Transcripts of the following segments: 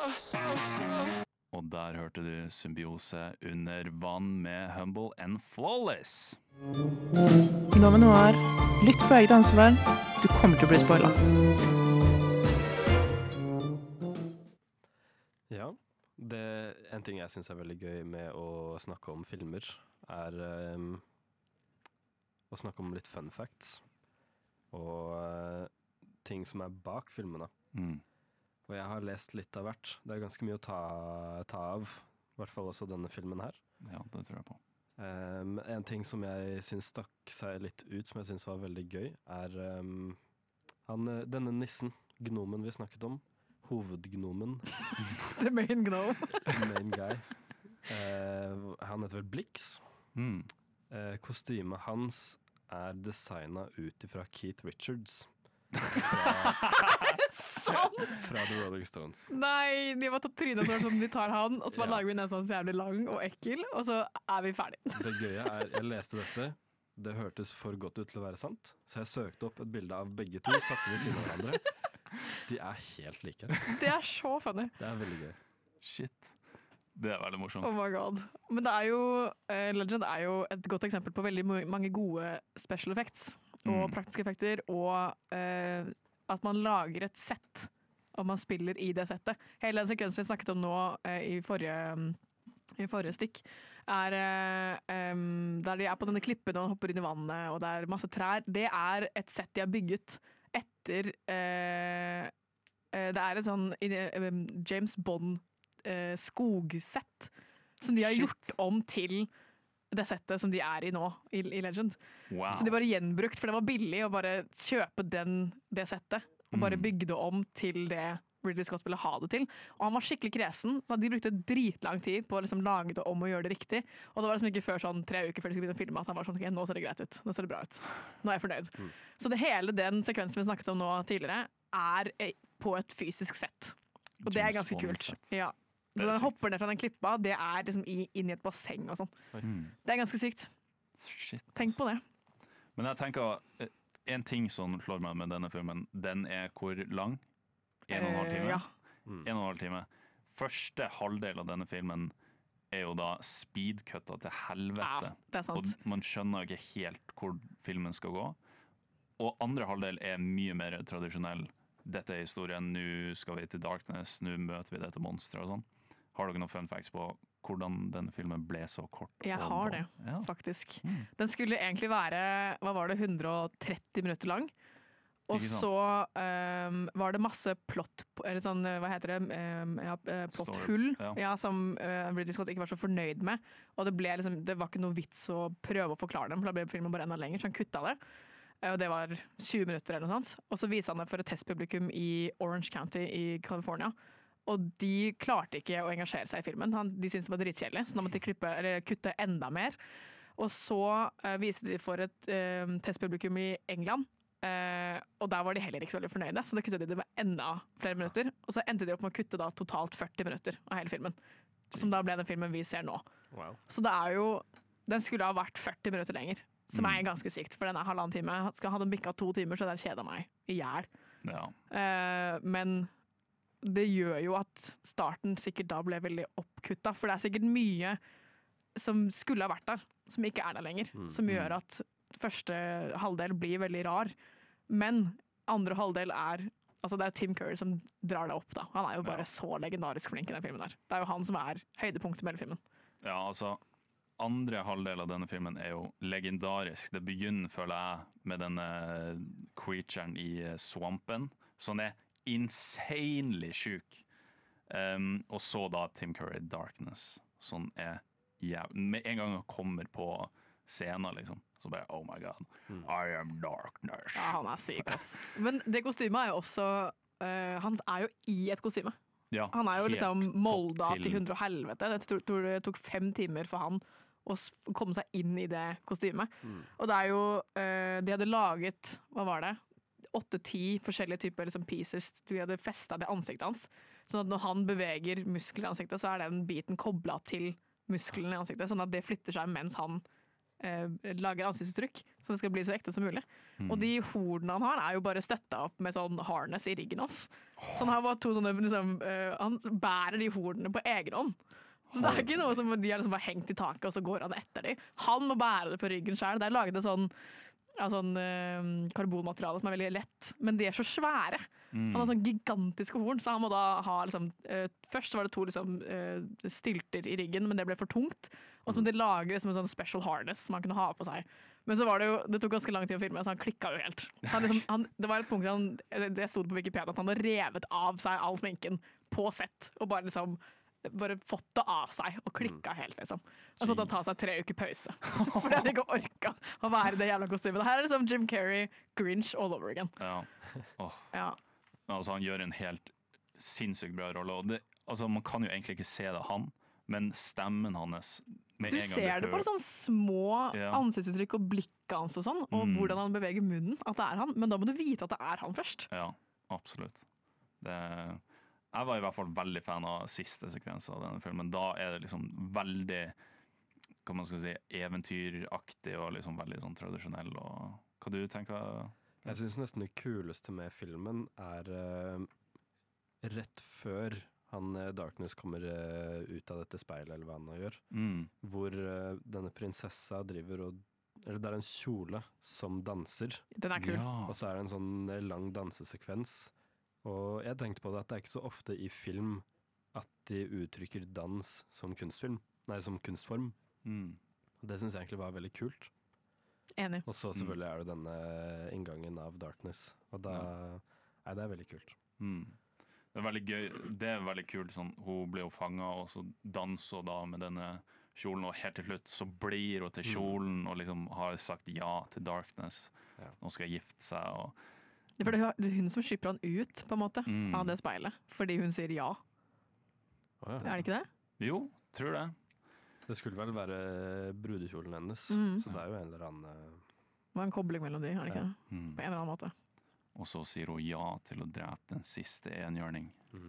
Og der hørte du Symbiose under vann med Humble and Flawless. Nova Noir, lytt på eget ansvar. Du kommer til å bli spoilet. Ja, en ting jeg synes er veldig gøy med å snakke om filmer, er å snakke om litt fun facts, og ting som er bak filmene. Og jeg har lest litt av hvert. Det er ganske mye å ta av, i hvert fall også denne filmen her. Ja, det tror jeg på. En ting som jeg synes stakk seg litt ut, som jeg synes var veldig gøy, er denne nissen, gnomen vi snakket om, hovedgnomen. The main gnome. Main guy. Han heter vel Blix. Kostymet hans er designet ut fra Keith Richards. Fra The Rolling Stones. Nei, de har tatt trynet sånn de tar han, og så bare lager vi nesa så jævlig lang og ekkel, og så er vi ferdig. Det gøye er, jeg leste dette, det hørtes for godt ut til å være sant, så jeg søkte opp et bilde av begge to, satte ved siden av hverandre. De er helt like. Det er så funny. Det er veldig gøy. Shit. Det er veldig morsomt. Oh my god. Men det er jo, Legend er jo et godt eksempel på veldig mange gode special effects og praktiske effekter, og at man lager et sett, og man spiller i det settet. Hele den sekvensen vi snakket om nå i forrige stikk, er der de er på denne klippen og hopper inn i vannet, og det er masse trær. Det er et sett de har bygget etter det er et sånn James Bond skogsett som de har gjort om til det settet som de er i nå i Legend. Wow. Så de bare gjenbrukt, for det var billig å bare kjøpe det settet og bare bygge det om til det Ridley Scott ville ha det til. Og han var skikkelig kresen, så de brukte dritlang tid på å liksom lage det om og gjøre det riktig. Og det var liksom ikke før sånn 3 uker før de skulle begynne å filme at han var sånn, ok, nå ser det greit ut, nå ser det bra ut. Nå er jeg fornøyd. Så hele den sekvensen vi snakket om nå tidligere, er på et fysisk sett. Og det er ganske kult. Ja. Så den hopper ned fra den klippa, det er liksom inn i et basseng og sånn. Det er ganske sykt. Shit, tenk på det. Men jeg tenker, en ting som slår meg med denne filmen, den er hvor lang? 1,5 time? Ja. 1,5 time. Første halvdel av denne filmen er jo da speedcutta til helvete. Ja, det er sant. Og man skjønner ikke helt hvor filmen skal gå. Og andre halvdel er mye mer tradisjonell. Dette er historien, nå skal vi til Darkness, nå møter vi dette monsteret og sånn. Har dere noen fun facts på hvordan denne filmen ble så kort? Jeg har det, faktisk. Den skulle egentlig være, 130 minutter lang. Og så var det masse plott, eller sånn, hva heter det, plotthull, som Ridley Scott ikke var så fornøyd med. Og det var ikke noe vits å prøve å forklare dem, for da ble filmen bare enda lenger, så han kutta det. Og det var 20 minutter eller noe sånt. Og så viste han det for et testpublikum i Orange County i California. Og de klarte ikke å engasjere seg i filmen. De syntes det var dritkjedelig, så da måtte de kutte enda mer. Og så viste de for et testpublikum i England, og der var de heller ikke så veldig fornøyde, så da kuttet de det med enda flere minutter. Og så endte de opp med å kutte da totalt 40 minutter av hele filmen, som da ble den filmen vi ser nå. Wow. Så det er jo, den skulle ha vært 40 minutter lenger, som er ganske sykt, for den er 1,5 time. Skal ha den bikket 2 timer, så det kjeder meg i hjel. Ja. Men det gjør jo at starten sikkert da ble veldig oppkutta, for det er sikkert mye som skulle ha vært der, som ikke er der lenger, som gjør at første halvdel blir veldig rar, men andre halvdel altså det er Tim Curry som drar det opp da. Han er jo bare så legendarisk flink i den filmen der. Det er jo han som er høydepunktet med hele filmen. Ja, altså andre halvdel av denne filmen er jo legendarisk. Det begynner, føler jeg, med denne creaturen i swampen, som er insanely sjuk. Og så da Tim Curry Darkness, som er med en gang han kommer på scenen, liksom. Så bare, oh my god, I am darkness. Ja, han er syk, ass. Men det kostymet er jo også, han er jo i et kostyme. Ja, han er jo liksom molda til 100 og helvete. Jeg tror det tok 5 timer for han å komme seg inn i det kostymet. Og det er jo, de hadde laget, hva var det? 8-10 forskjellige typer liksom, pieces. De hadde festet det ansiktet hans. Sånn at når han beveger muskler i ansiktet, så er den biten koblet til musklene i ansiktet, sånn at det flytter seg mens han lager ansiktsuttrykk, så det skal bli så ekte som mulig. Og de hornene han har er jo bare støtta opp med sånn harness i ryggen hans. Så han har bare to sånne, liksom, han bærer de hornene på egen hånd. Så det er ikke noe som de har liksom bare hengt i taket, og så går han etter dem. Han må bære det på ryggen selv. Det er laget av sånn karbonmateriale som er veldig lett, men de er så svære. Han har sånn gigantiske horn, så han må da ha liksom, først var det to liksom, stylter i ryggen, men det ble for tungt. Og så må de lage liksom, en sånn special harness som han kunne ha på seg. Men så var det tok ganske lang tid å filme, så han klikka jo helt. Det var et punkt det stod på Wikipedia at han hadde revet av seg all sminken på sett, og bare fått det av seg og klikka helt, liksom. Og så måtte han ta seg 3 uker pause. Fordi han ikke orka å være det jævla kostymet. Her er liksom Jim Carrey, Grinch all over again. Ja. Ja. Altså, han gjør en helt sinnssykt bra rolle. Og altså, man kan jo egentlig ikke se det han, men stemmen hans Du ser det på sånne små ansiktsuttrykk og blikket hans og sånn, og hvordan han beveger munnen, at det er han. Men da må du vite at det er han først. Ja, absolutt. Jeg var i hvert fall veldig fan av siste sekvens av denne filmen. Da er det liksom veldig, hva man skal si, eventyraktig og liksom veldig sånn tradisjonell. Og hva du tenker? Jeg synes nesten det kuleste med filmen er rett før Darkness kommer ut av dette speilet, eller hva han nå gjør, hvor denne prinsessa driver eller det er en kjole som danser. Den er kul. Ja. Og så er det en sånn lang dansesekvens. Og jeg tenkte på det at det er ikke så ofte i film at de uttrykker dans som som kunstform. Og det synes jeg egentlig var veldig kult. Enig. Og så selvfølgelig er det denne inngangen av Darkness. Og da det er veldig kult. Det er veldig gøy. Det er veldig kult. Sånn, hun blir jo fanget, og så danser hun da med denne kjolen, og helt til slutt så blir hun til kjolen og liksom har sagt ja til Darkness. Ja. Nå skal jeg gifte seg. Det er hun som skipper han ut på en måte, av det speilet, fordi hun sier ja. Er det ikke det? Jo, tror det. Det skulle vel være brudekjolen hennes, så det er jo en eller annen Det var en kobling mellom de, er det ikke det? På en eller annen måte. Og så sier hun ja til å drepe den siste enhjørning.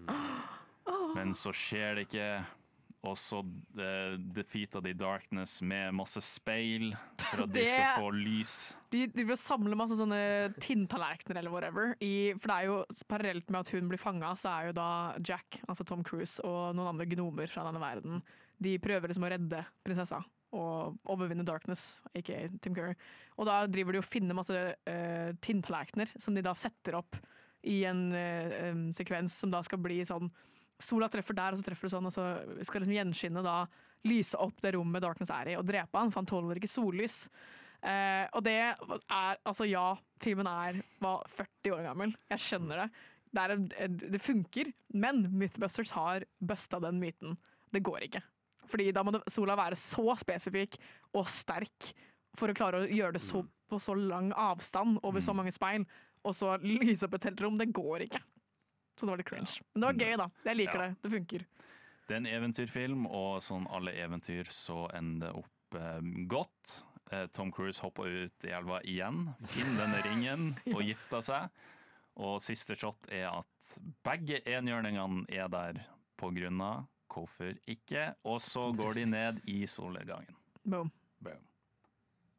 Men så skjer det ikke. Og så defeater de Darkness med masse speil for at de skal få lys. De vil samle masse sånne tinntallerkener eller whatever. For det er jo parallelt med at hun blir fanget, så er jo da Jack, altså Tom Cruise, og noen andre gnomer fra denne verden, de prøver liksom å redde prinsessa og overvinne Darkness, ikke Tim Curry. Og da driver de og finner masse tinntallerkener som de da setter opp i en sekvens som da skal bli sånn, sola treffer der, og så treffer det sånn, og så skal liksom gjenskinne da lyse opp det rommet Darkness er i, og drepe han, for han tåler ikke sollys. Og det er, altså ja, filmen var 40 år gammel, jeg skjønner det. Det funker, men Mythbusters har bustet den myten. Det går ikke. Fordi da må sola være så spesifikk og sterk for å klare å gjøre det på så lang avstand over så mange speil, og så lyse opp et helt rom. Det går ikke. Så det var litt cringe. Men det var gøy da. Jeg liker det. Det funker. Det er en eventyrfilm, og sånn alle eventyr så ender det opp godt. Tom Cruise hopper ut i elva igjen, finner denne ringen og gifter seg. Og siste shot er at begge enhjørningene er der på grunn av hvorfor ikke, og så går de ned i solnedgangen. Boom. Boom.